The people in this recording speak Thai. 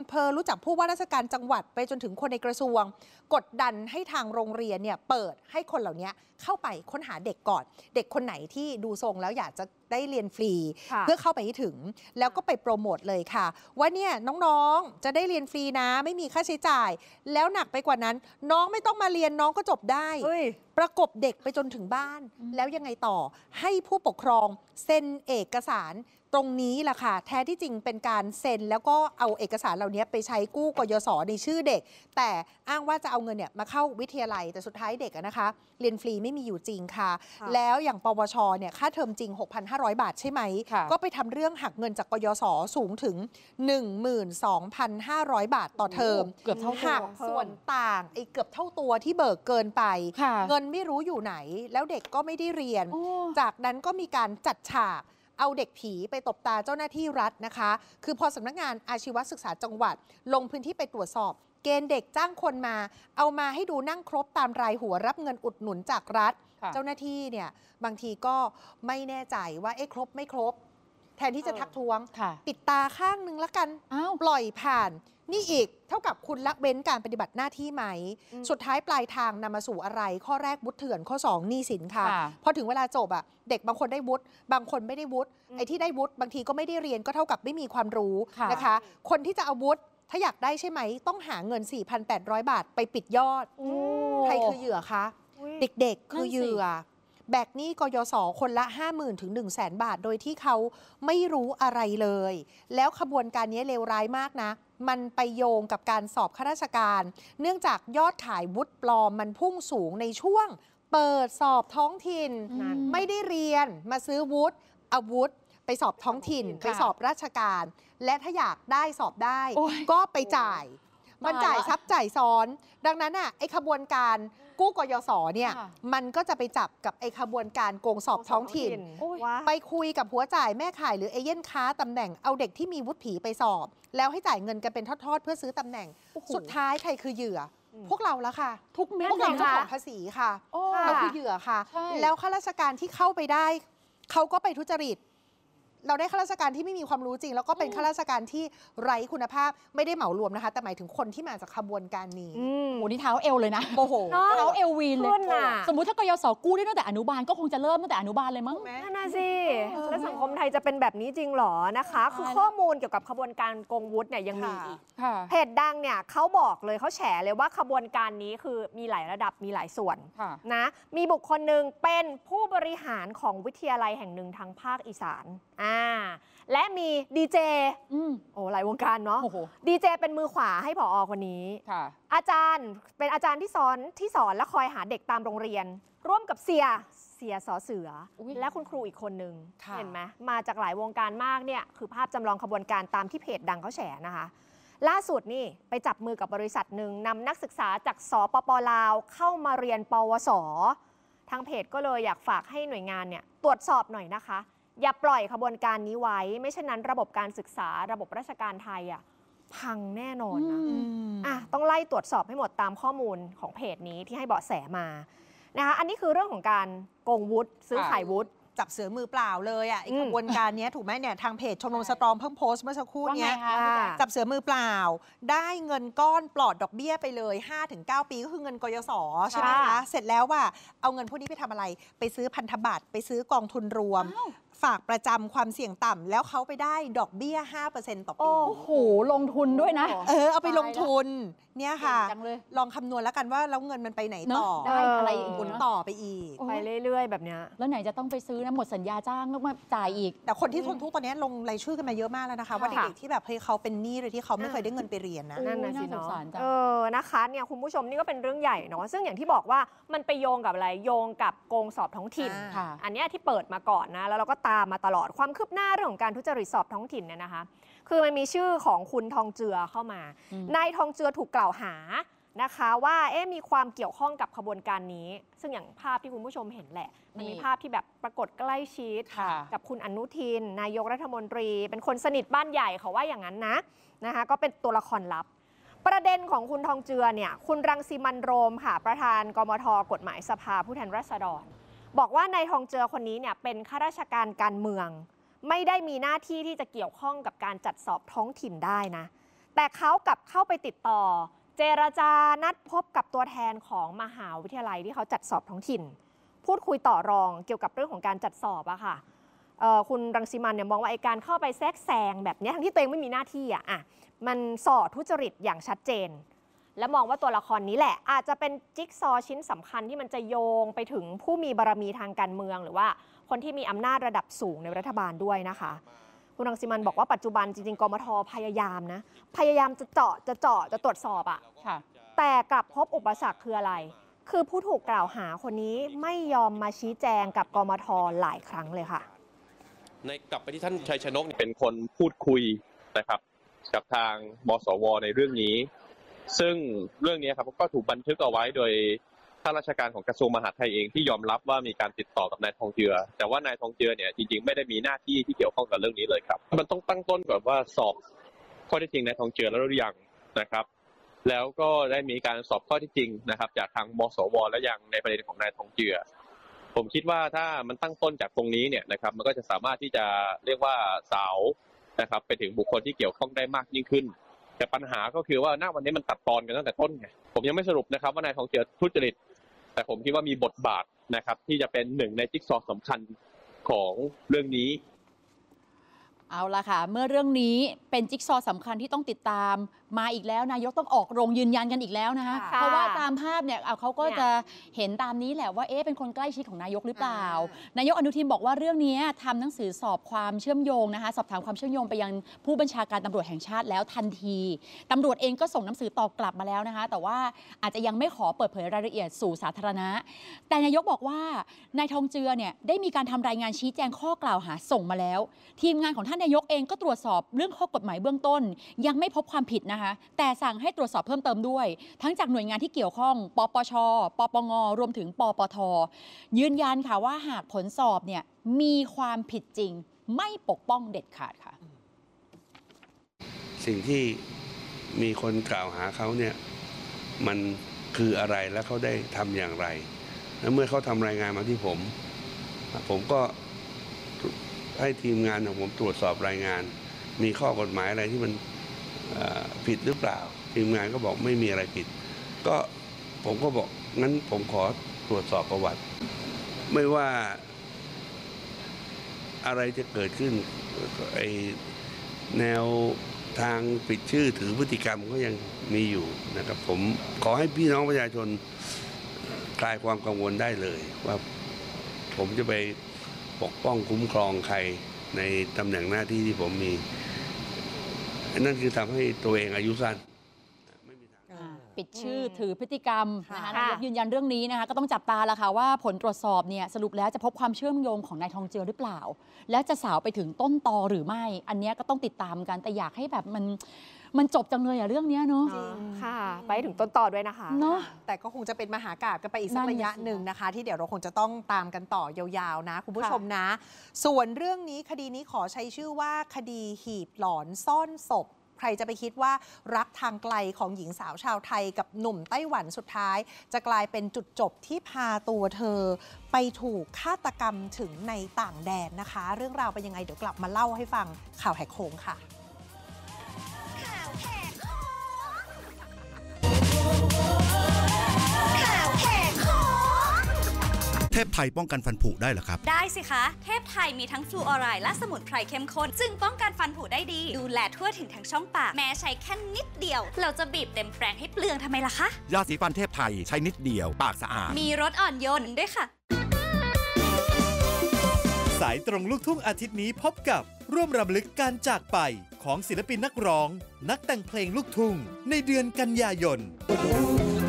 ภอรู้จักผู้ว่าราชการจังหวัดไปจนถึงคนในกระทรวงกดดันให้ทางโรงเรียนเนี่ยเปิดให้คนเหล่านี้เข้าไปค้นหาเด็กก่อนเด็กคนไหนที่ดูทรงแล้วอยากจะได้เรียนฟรีเพื่อเข้าไปให้ถึงแล้วก็ไปโปรโมทเลยค่ะว่าเนี่ยน้องๆจะได้เรียนฟรีนะไม่มีค่าใช้จ่ายแล้วหนักไปกว่านั้นน้องไม่ต้องมาเรียนน้องก็จบได้ประกบเด็กไปจนถึงบ้านแล้วยังไงต่อให้ผู้ปกครองเซ็นเอกสารตรงนี้แหละค่ะแท้ที่จริงเป็นการเซ็นแล้วก็เอาเอกสารเหล่านี้ไปใช้กู้กยศในชื่อเด็กแต่อ้างว่าจะเอาเงินเนี่ยมาเข้าวิทยาลัยแต่สุดท้ายเด็กนะคะเรียนฟรีไม่มีอยู่จริงค่ะแล้วอย่างปวชเนี่ยค่าเทอมจริง 6,500 บาทใช่ไหมก็ไปทำเรื่องหักเงินจากกยศสูงถึง 12,500 บาทต่อเทอมเกือบเท่าตัวหักส่วนต่างไอ้เกือบเท่าตัวที่เบิกเกินไปเงินไม่รู้อยู่ไหนแล้วเด็กก็ไม่ได้เรียนจากนั้นก็มีการจัดฉากเอาเด็กผีไปตบตาเจ้าหน้าที่รัฐนะคะคือพอสำนักงานอาชีวศึกษาจังหวัดลงพื้นที่ไปตรวจสอบเกณฑ์เด็กจ้างคนมาเอามาให้ดูนั่งครบตามรายหัวรับเงินอุดหนุนจากรัฐเจ้าหน้าที่เนี่ยบางทีก็ไม่แน่ใจว่าครบไม่ครบแทนที่จะทักท้วงปิดตาข้างนึงแล้วกันปล่อยผ่านนี่อีกเท่ากับคุณละเว้นการปฏิบัติหน้าที่ไหมสุดท้ายปลายทางนำมาสู่อะไรข้อแรกวุฒิเถื่อนข้อ2หนี้สินค่ะพอถึงเวลาจบอ่ะเด็กบางคนได้วุฒิบางคนไม่ได้วุฒิไอ้ที่ได้วุฒิบางทีก็ไม่ได้เรียนก็เท่ากับไม่มีความรู้นะคะคนที่จะเอาวุฒิถ้าอยากได้ใช่ไหมต้องหาเงิน 4,800 บาทไปปิดยอดใครคือเหยื่อคะเด็กๆคือเหยื่อแบกหนี้กยศคนละ 50,000 ถึง 100,000 บาทโดยที่เขาไม่รู้อะไรเลยแล้วขบวนการนี้เลวร้ายมากนะมันไปโยงกับการสอบข้าราชการเนื่องจากยอดขายวุฒิปลอมมันพุ่งสูงในช่วงเปิดสอบท้องถิ่นไม่ได้เรียนมาซื้อวุฒิอาวุธไปสอบท้องถิ่นไปสอบราชการและถ้าอยากได้สอบได้ก็ไปจ่ายมันจ่ายซับจ่ายซ้อนดังนั้นอ่ะไอ้ขบวนการกู้กยศเนี่ยมันก็จะไปจับกับไอ้ขบวนการโกงสอบท้องถิ่นไปคุยกับหัวจ่ายแม่ขายหรือเอเย่นค้าตำแหน่งเอาเด็กที่มีวุฒิผีไปสอบแล้วให้จ่ายเงินกันเป็นทอดๆเพื่อซื้อตำแหน่งสุดท้ายใครคือเหยื่อพวกเราแล้วค่ะทุกเม็ดพวกเราเจ้าของภาษีค่ะเราคือเหยื่อค่ะแล้วข้าราชการที่เข้าไปได้เขาก็ไปทุจริตเราได้ข้าราชการที่ไม่มีความรู้จริงแล้วก็เป็นข้าราชการที่ไร้คุณภาพไม่ได้เหมารวมนะคะแต่หมายถึงคนที่มาจากขบวนการนี้โอ้นี่เท้าเอวเลยนะโอ้โหเท้าเอววีนเลยสมมุติถ้ากยศกู้ได้ตั้งแต่อนุบาลก็คงจะเริ่มตั้งแต่อนุบาลเลยมั้งนั่นน่ะสิแล้วสังคมไทยจะเป็นแบบนี้จริงหรอนะคะคือข้อมูลเกี่ยวกับขบวนการโกงวุฒิเนี่ยยังมีอีกเพจดังเนี่ยเขาบอกเลยเขาแฉเลยว่าขบวนการนี้คือมีหลายระดับมีหลายส่วนนะมีบุคคลหนึ่งเป็นผู้บริหารของวิทยาลัยแห่งหนึ่งทางภาคอีสานและมีดีเจโอ้หลายวงการเนาะดีเจเป็นมือขวาให้ผอ.คนนี้อาจารย์เป็นอาจารย์ที่สอนและคอยหาเด็กตามโรงเรียนร่วมกับเสียสอเสือและคุณครูอีกคนนึงเห็นไหมมาจากหลายวงการมากเนี่ยคือภาพจำลองขบวนการตามที่เพจดังเขาแฉนะคะล่าสุดนี่ไปจับมือกับบริษัทหนึ่งนำนักศึกษาจากสปป.ลาวเข้ามาเรียนปวสทางเพจก็เลยอยากฝากให้หน่วยงานเนี่ยตรวจสอบหน่อยนะคะอย่าปล่อยขบวนการนี้ไว้ไม่เช่นนั้นระบบการศึกษาระบบราชการไทยพังแน่นอนนะต้องไล่ตรวจสอบให้หมดตามข้อมูลของเพจนี้ที่ให้เบาะแสมานะคะอันนี้คือเรื่องของการโกงวุฒิซื้อขายวุฒิจับเสือมือเปล่าเลยไอ้ขบวนการนี้ถูกไหมเนี่ยทางเพจชมรมสตรองเพิ่งโพสต์เมื่อสักครู่นี้จับเสือมือเปล่าได้เงินก้อนปลอดดอกเบี้ยไปเลย 5-9 ปีก็คือเงินกยศใช่ไหมคะเสร็จแล้วว่าเอาเงินพวกนี้ไปทำอะไรไปซื้อพันธบัตรไปซื้อกองทุนรวมฝากประจำความเสี่ยงต่ำแล้วเขาไปได้ดอกเบี้ย 5% ต่อปีโอ้โหลงทุนด้วยนะเอาไปลงทุนเนี่ยค่ะลองคำนวณแล้วกันว่าแล้วเงินมันไปไหนต่อได้อะไรอีกหมุนต่อไปอีกไปเรื่อยๆแบบเนี้ยแล้วไหนจะต้องไปซื้อนะหมดสัญญาจ้างต้องมาจ่ายอีกแต่คนที่ทนทุกข์ตอนนี้ลงรายชื่อกันมาเยอะมากแล้วนะคะว่าเด็กๆที่แบบเขาเป็นหนี้เลยที่เขาไม่เคยได้เงินไปเรียนนะนั่นน่ะสิเนาะนะคะเนี่ยคุณผู้ชมนี่ก็เป็นเรื่องใหญ่เนาะซึ่งอย่างที่บอกว่ามันไปโยงกับอะไรโยงกับโกงสอบท้องถิ่นอันนี้ที่เปิดมาก่อนนะแล้วเราก็ตามมาตลอดความคืบหน้าเรื่องของการทุจริตสอบท้องถิ่นเนี่ยนะคะคือมันมีชื่อของคุณทองเจือเข้ามานายทองเจือถูกกล่าวหานะคะว่ามีความเกี่ยวข้องกับขบวนการนี้ซึ่งอย่างภาพที่คุณผู้ชมเห็นแหละมันมีภาพที่แบบปรากฏใกล้ชิดกับคุณอนุทินนายกรัฐมนตรีเป็นคนสนิทบ้านใหญ่เขาว่าอย่างนั้นนะคะก็เป็นตัวละครลับประเด็นของคุณทองเจือเนี่ยคุณรังสิมันต์โรมค่ะประธานกมท.กฎหมายสภาผู้แทนราษฎรบอกว่านายทองเจือคนนี้เนี่ยเป็นข้าราชการการเมืองไม่ได้มีหน้าที่ที่จะเกี่ยวข้องกับการจัดสอบท้องถิ่นได้นะแแต่เขากลับเข้าไปติดต่อเจรจานัดพบกับตัวแทนของมหาวิทยาลัยที่เขาจัดสอบท้องถิ่นพูดคุยต่อรองเกี่ยวกับเรื่องของการจัดสอบอะค่ะคุณรังสิมันเนี่ยมองว่าไอ้การเข้าไปแทรกแซงแบบนี้ทั้งที่ตัวเองไม่มีหน้าที่อะมันส่อทุจริตอย่างชัดเจนและมองว่าตัวละครนี้แหละอาจจะเป็นจิ๊กซอว์ชิ้นสำคัญที่มันจะโยงไปถึงผู้มีบารมีทางการเมืองหรือว่าคนที่มีอำนาจระดับสูงในรัฐบาลด้วยนะคะคุณรังสิมันบอกว่าปัจจุบันจริงๆกมท.พยายามจะตรวจสอบแต่กลับพบอุปสรรคคืออะไรคือผู้ถูกกล่าวหาคนนี้ไม่ยอมมาชี้แจงกับกมท.หลายครั้งเลยค่ะกลับไปที่ท่านชัยชนกเป็นคนพูดคุยนะครับกับทางมสว.ในเรื่องนี้ซึ่งเรื่องนี้ครับก็ถูกบันทึกเอาไว้โดยข้าราชการของกระทรวงมหาดไทยเองที่ยอมรับว่ามีการติดต่อกับนายทองเจือแต่ว่านายทองเจือเนี่ยจริงๆไม่ได้มีหน้าที่ที่เกี่ยวข้องกับเรื่องนี้เลยครับมันต้องตั้งต้นก่อนว่าสอบข้อเท็จจริงนายทองเจือแล้วหรือยังนะครับแล้วก็ได้มีการสอบข้อเท็จจริงนะครับจากทางมสว.และยังในประเด็นของนายทองเจือผมคิดว่าถ้ามันตั้งต้นจากตรงนี้เนี่ยนะครับมันก็จะสามารถที่จะเรียกว่าสาวนะครับไปถึงบุคคลที่เกี่ยวข้องได้มากยิ่งขึ้นแต่ปัญหาก็คือว่าณวันนี้มันตัดตอนกันตั้งแต่ต้นไงผมยังไม่สรุปนะครับว่านายทองเจือทุจริตแต่ผมคิดว่ามีบทบาทนะครับที่จะเป็นหนึ่งในจิ๊กซอว์สำคัญของเรื่องนี้เอาละค่ะเมื่อเรื่องนี้เป็นจิ๊กซอว์สำคัญที่ต้องติดตามมาอีกแล้วนายกต้องออกโรงยืนยันกันอีกแล้วนะคะเพราะว่าตามภาพเนี่ยเขาก็จะเห็นตามนี้แหละว่าเป็นคนใกล้ชิดของนายกหรือเปล่านายกอนุทินบอกว่าเรื่องนี้ทำหนังสือสอบความเชื่อมโยงนะคะสอบถามความเชื่อมโยงไปยังผู้บัญชาการตำรวจแห่งชาติแล้วทันทีตำรวจเองก็ส่งหนังสือตอบกลับมาแล้วนะคะแต่ว่าอาจจะยังไม่ขอเปิดเผยรายละเอียดสู่สาธารณะแต่นายกบอกว่านายทองเจือเนี่ยได้มีการทำรายงานชี้แจงข้อกล่าวหาส่งมาแล้วทีมงานของท่านนายกเองก็ตรวจสอบเรื่องข้อกฎหมายเบื้องต้นยังไม่พบความผิดนะคะแต่สั่งให้ตรวจสอบเพิ่มเติมด้วยทั้งจากหน่วยงานที่เกี่ยวข้องปปช.ปปง.รวมถึงปปท.ยืนยันค่ะว่าหากผลสอบเนี่ยมีความผิดจริงไม่ปกป้องเด็ดขาดค่ะสิ่งที่มีคนกล่าวหาเขาเนี่ยมันคืออะไรและเขาได้ทำอย่างไรและเมื่อเขาทำรายงานมาที่ผมก็ให้ทีมงานของผมตรวจสอบรายงานมีข้อกฎหมายอะไรที่มันผิดหรือเปล่าทีมงานก็บอกไม่มีอะไรผิดก็ผมก็บอกงั้นผมขอตรวจสอบประวัติไม่ว่าอะไรจะเกิดขึ้นแนวทางปิดชื่อถือพฤติกรรมก็ยังมีอยู่นะครับผมขอให้พี่น้องประชาชนคลายความกังวลได้เลยว่าผมจะไปปกป้องคุ้มครองใครในตำแหน่งหน้าที่ที่ผมมีนั่นคือทำให้ตัวเองอายุสั้นปิดชื่อถือพฤติกรรมนะคะนายกยืนยันเรื่องนี้นะคะก็ต้องจับตาละค่ะว่าผลตรวจสอบเนี่ยสรุปแล้วจะพบความเชื่อมโยงของนายทองเจือหรือเปล่าแล้วจะสาวไปถึงต้นตอหรือไม่อันนี้ก็ต้องติดตามกันแต่อยากให้แบบมันจบจังเลยเรื่องนี้เนาะค่ะไปถึงต้นตอด้วยนะคะเนาะแต่ก็คงจะเป็นมหากาพย์กันไปอีกสักระยะหนึ่งนะคะที่เดี๋ยวเราคงจะต้องตามกันต่อยาวๆนะคุณผู้ชมนะส่วนเรื่องนี้คดีนี้ขอใช้ชื่อว่าคดีหีบหลอนซ่อนศพใครจะไปคิดว่ารักทางไกลของหญิงสาวชาวไทยกับหนุ่มไต้หวันสุดท้ายจะกลายเป็นจุดจบที่พาตัวเธอไปถูกฆาตกรรมถึงในต่างแดนนะคะเรื่องราวเป็นยังไงเดี๋ยวกลับมาเล่าให้ฟังข่าวแหกโค้งค่ะเทพไทยป้องกันฟันผุได้เหรอครับได้สิคะเทพไทยมีทั้งฟลูออไรด์และสมุนไพรเข้มข้นจึงป้องกันฟันผุได้ดีดูแลทั่วถึงทั้งช่องปากแม้ใช้แค่นิดเดียวเราจะบีบเต็มแปรงให้เปลืองทำไมล่ะคะยาสีฟันเทพไทยใช้นิดเดียวปากสะอาดมีรสอ่อนโยนด้วยค่ะสายตรงลูกทุ่งอาทิตย์นี้พบกับร่วมรำลึกการจากไปของศิลปินนักร้องนักแต่งเพลงลูกทุ่งในเดือนกันยายน